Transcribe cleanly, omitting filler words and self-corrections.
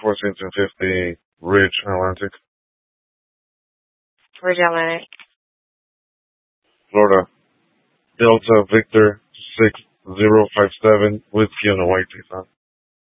1450 Ridge Atlantic, Ridge Atlantic. Florida. Delta Victor 6057 Whiskey on the White Tison.